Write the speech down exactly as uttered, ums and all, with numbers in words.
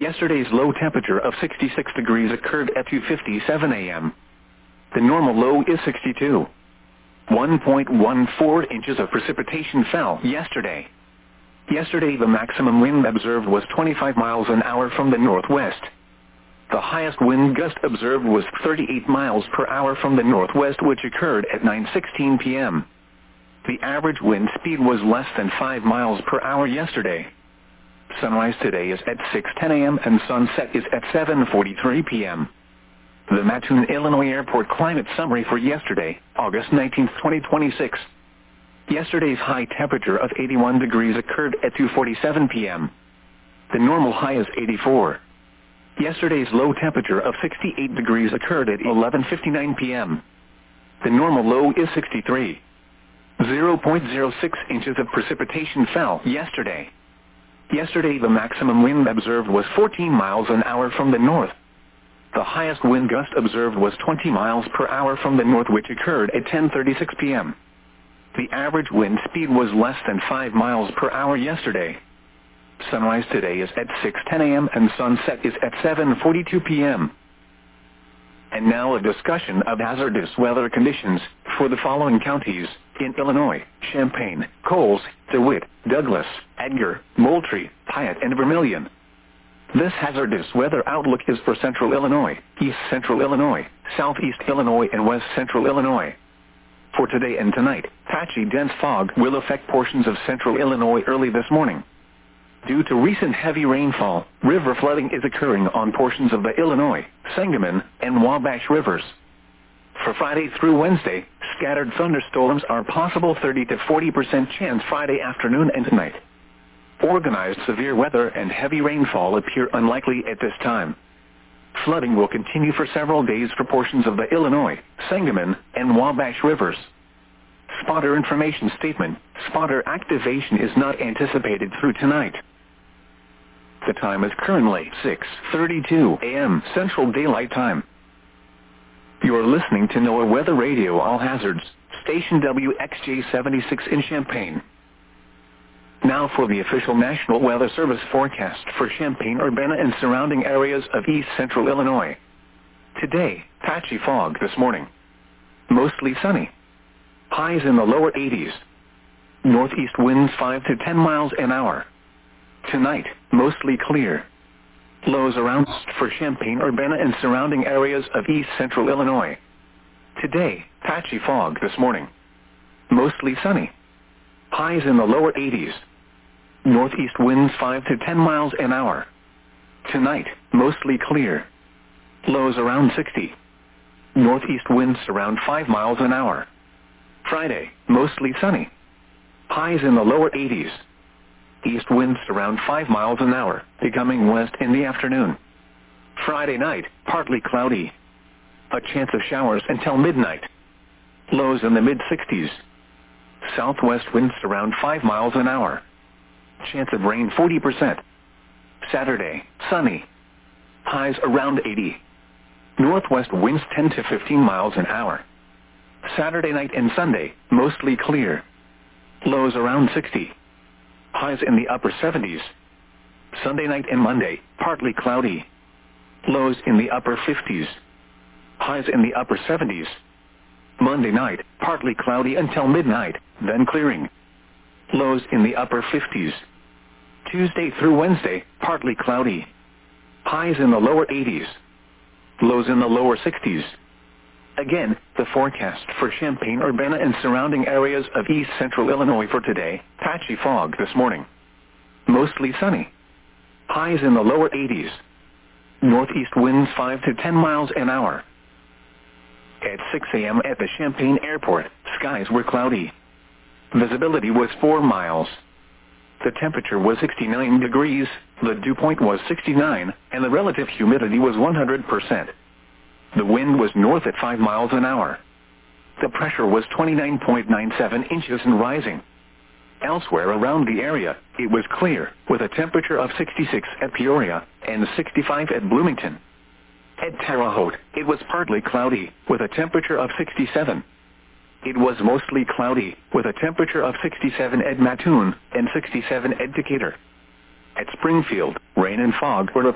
Yesterday's low temperature of sixty-six degrees occurred at two fifty-seven a m The normal low is sixty-two. one point one four inches of precipitation fell yesterday. Yesterday the maximum wind observed was twenty-five miles an hour from the northwest. The highest wind gust observed was thirty-eight miles per hour from the northwest, which occurred at nine sixteen p m The average wind speed was less than five miles per hour yesterday. Sunrise today is at six ten a m and sunset is at seven forty-three p m The Mattoon, Illinois Airport climate summary for yesterday, August nineteenth, twenty twenty-six. Yesterday's high temperature of eighty-one degrees occurred at two forty-seven p m The normal high is eighty-four. Yesterday's low temperature of sixty-eight degrees occurred at eleven fifty-nine p m The normal low is sixty-three. zero point zero six inches of precipitation fell yesterday. Yesterday the maximum wind observed was fourteen miles an hour from the north. The highest wind gust observed was twenty miles per hour from the north, which occurred at ten thirty-six p m The average wind speed was less than five miles per hour yesterday. Sunrise today is at six ten a m and sunset is at seven forty-two p m And now a discussion of hazardous weather conditions for the following counties in Illinois: Champaign, Coles, DeWitt, Douglas, Edgar, Moultrie, Piatt, and Vermilion. This hazardous weather outlook is for Central Illinois, East Central Illinois, Southeast Illinois, and West Central Illinois. For today and tonight, patchy dense fog will affect portions of Central Illinois early this morning. Due to recent heavy rainfall, river flooding is occurring on portions of the Illinois, Sangamon, and Wabash rivers. For Friday through Wednesday, scattered thunderstorms are possible, thirty to forty percent chance Friday afternoon and tonight. Organized severe weather and heavy rainfall appear unlikely at this time. Flooding will continue for several days for portions of the Illinois, Sangamon, and Wabash rivers. Spotter information statement: spotter activation is not anticipated through tonight. The time is currently six thirty-two a m Central Daylight Time. You are listening to NOAA Weather Radio All Hazards, station W X J seventy-six in Champaign. Now for the official National Weather Service forecast for Champaign-Urbana and surrounding areas of East Central Illinois. Today, patchy fog this morning. Mostly sunny. Highs in the lower eighties. Northeast winds five to ten miles an hour. Tonight, mostly clear. Lows around for Champaign-Urbana and surrounding areas of East Central Illinois. Today, patchy fog this morning. Mostly sunny. Highs in the lower eighties. Northeast winds five to ten miles an hour. Tonight, mostly clear. Lows around sixty. Northeast winds around five miles an hour. Friday, mostly sunny. Highs in the lower eighties. East winds around five miles an hour, becoming west in the afternoon. Friday night, partly cloudy. A chance of showers until midnight. Lows in the mid-sixties. Southwest winds around five miles an hour. Chance of rain forty percent. Saturday, sunny. Highs around eighty. Northwest winds ten to fifteen miles an hour. Saturday night and Sunday, mostly clear. Lows around sixty. Highs in the upper seventies. Sunday night and Monday, partly cloudy. Lows in the upper fifties. Highs in the upper seventies. Monday night, partly cloudy until midnight, then clearing. Lows in the upper fifties. Tuesday through Wednesday, partly cloudy. Highs in the lower eighties. Lows in the lower sixties. Again, the forecast for Champaign-Urbana and surrounding areas of East Central Illinois for today: patchy fog this morning. Mostly sunny. Highs in the lower eighties. Northeast winds five to ten miles an hour. At six a m at the Champaign Airport, skies were cloudy. Visibility was four miles. The temperature was sixty-nine degrees, the dew point was sixty-nine, and the relative humidity was one hundred percent. The wind was north at five miles an hour. The pressure was twenty-nine point nine seven inches and rising. Elsewhere around the area, it was clear, with a temperature of sixty-six at Peoria and sixty-five at Bloomington. At Terre Haute, it was partly cloudy, with a temperature of sixty-seven. It was mostly cloudy, with a temperature of sixty-seven at Mattoon and sixty-seven at Decatur. At Springfield, rain and fog were